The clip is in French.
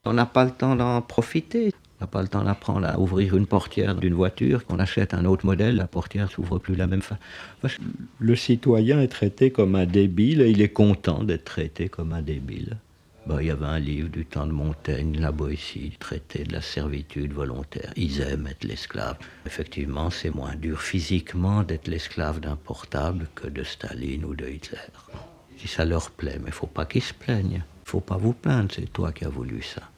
On n'a pas le temps d'en profiter. On n'a pas le temps d'apprendre à ouvrir une portière d'une voiture. Qu'on achète un autre modèle, la portière s'ouvre plus de la même façon. Le citoyen est traité comme un débile et il est content d'être traité comme un débile. Il y avait un livre du temps de Montaigne, La Boétie, traité de la servitude volontaire. Ils aiment être l'esclave. Effectivement, c'est moins dur physiquement d'être l'esclave d'un portable que de Staline ou de Hitler. Si ça leur plaît, mais il ne faut pas qu'ils se plaignent. Il ne faut pas vous plaindre, c'est toi qui as voulu ça.